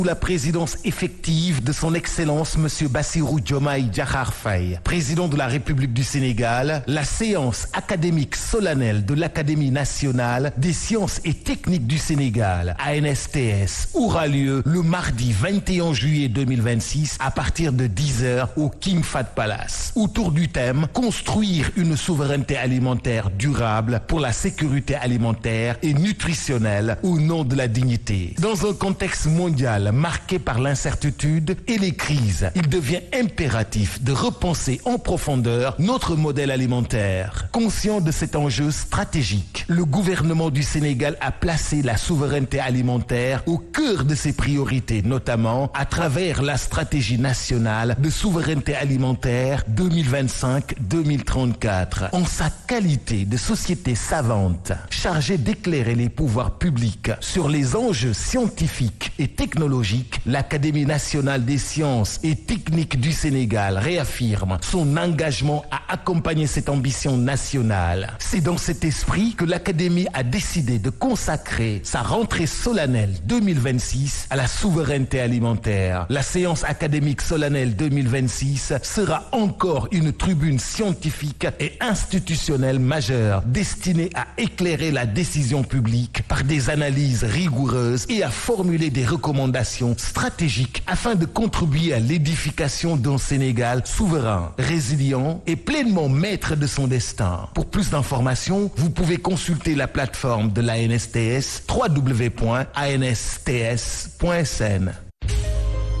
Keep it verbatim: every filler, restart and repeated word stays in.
Sous la présidence effective de son Excellence M. Bassirou Diomaye Diakhar Faye, président de la République du Sénégal, la séance académique solennelle de l'Académie nationale des sciences et techniques du Sénégal, A N S T S, aura lieu le mardi vingt et un juillet deux mille vingt-six à partir de dix heures au King Fahd Palace, autour du thème « Construire une souveraineté alimentaire durable pour la sécurité alimentaire et nutritionnelle au nom de la dignité ». Dans un contexte mondial marqué par l'incertitude et les crises, il devient impératif de repenser en profondeur notre modèle alimentaire. Conscient de cet enjeu stratégique, le gouvernement du Sénégal a placé la souveraineté alimentaire au cœur de ses priorités, notamment à travers la stratégie nationale de souveraineté alimentaire deux mille vingt-cinq deux mille trente-quatre. En sa qualité de société savante, chargée d'éclairer les pouvoirs publics sur les enjeux scientifiques et technologiques, l'Académie nationale des sciences et techniques du Sénégal réaffirme son engagement à accompagner cette ambition nationale. C'est dans cet esprit que l'Académie a décidé de consacrer sa rentrée solennelle deux mille vingt-six à la souveraineté alimentaire. La séance académique solennelle deux mille vingt-six sera encore une tribune scientifique et institutionnelle majeure destinée à éclairer la décision publique par des analyses rigoureuses et à formuler des recommandations stratégiques afin de contribuer à l'édification d'un Sénégal souverain, résilient et pleinement maître de son destin. Pour plus d'informations, vous pouvez consulter la plateforme de l'A N S T S w w w point a n s t s point s n.